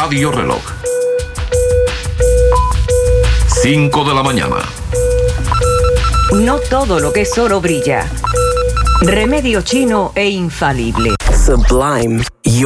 Radio Reloj. 5 de la mañana. No todo lo que es oro brilla. Remedio chino e infalible. Sublime.